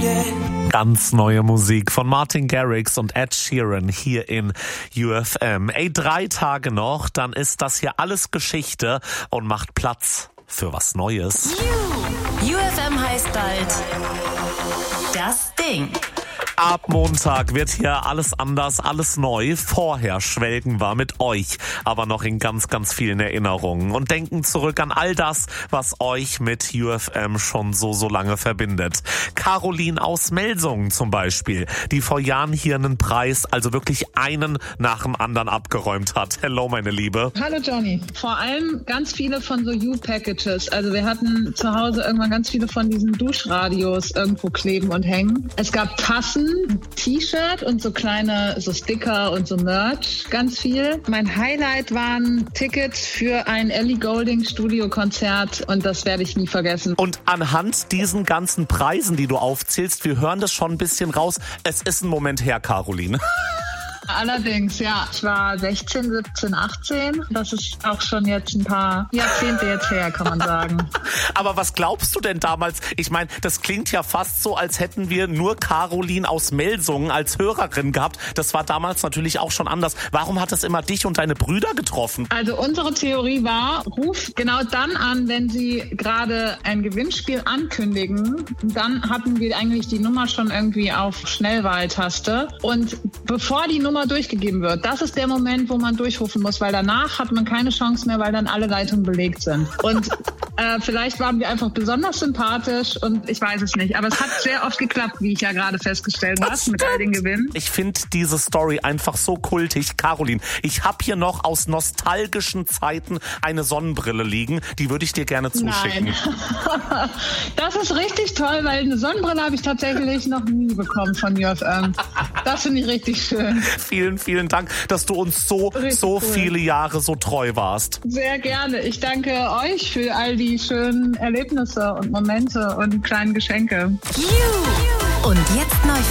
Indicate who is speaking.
Speaker 1: Ganz neue Musik von Martin Garrix und Ed Sheeran hier in UFM. 3 Tage noch, dann ist das hier alles Geschichte und macht Platz für was Neues.
Speaker 2: UFM heißt bald das Ding.
Speaker 1: Ab Montag wird hier alles anders, alles neu. Vorher schwelgen wir mit euch, aber noch in ganz, ganz vielen Erinnerungen und denken zurück an all das, was euch mit UFM schon so lange verbindet. Caroline aus Melsungen zum Beispiel, die vor Jahren hier einen Preis, also wirklich einen nach dem anderen abgeräumt hat. Hello, meine Liebe.
Speaker 3: Hallo Johnny. Vor allem ganz viele von so U-Packages. Also wir hatten zu Hause irgendwann ganz viele von diesen Duschradios irgendwo kleben und hängen. Es gab Tassen, T-Shirt und so kleine so Sticker und so Merch, ganz viel. Mein Highlight waren Tickets für ein Ellie Goulding Studiokonzert und das werde ich nie vergessen.
Speaker 1: Und anhand diesen ganzen Preisen, die du aufzählst, wir hören das schon ein bisschen raus. Es ist ein Moment her, Caroline.
Speaker 3: Allerdings, ja. Ich war 16, 17, 18. Das ist auch schon jetzt ein paar Jahrzehnte jetzt her, kann man sagen.
Speaker 1: Aber was glaubst du denn damals? Ich meine, das klingt ja fast so, als hätten wir nur Caroline aus Melsungen als Hörerin gehabt. Das war damals natürlich auch schon anders. Warum hat es immer dich und deine Brüder getroffen?
Speaker 3: Also unsere Theorie war, ruf genau dann an, wenn sie gerade ein Gewinnspiel ankündigen. Dann hatten wir eigentlich die Nummer schon irgendwie auf Schnellwahltaste. Und bevor die Nummer durchgegeben wird. Das ist der Moment, wo man durchrufen muss, weil danach hat man keine Chance mehr, weil dann alle Leitungen belegt sind. Und vielleicht waren wir einfach besonders sympathisch und ich weiß es nicht. Aber es hat sehr oft geklappt, wie ich ja gerade festgestellt habe, mit all den Gewinnen.
Speaker 1: Ich finde diese Story einfach so kultig. Caroline, ich habe hier noch aus nostalgischen Zeiten eine Sonnenbrille liegen. Die würde ich dir gerne zuschicken.
Speaker 3: Nein. Das ist richtig toll, weil eine Sonnenbrille habe ich tatsächlich noch nie bekommen von UFM. Das finde ich richtig schön.
Speaker 1: Vielen, vielen Dank, dass du uns so viele Jahre so treu warst.
Speaker 3: Sehr gerne. Ich danke euch für all die schönen Erlebnisse und Momente und kleinen Geschenke.
Speaker 2: Und jetzt neu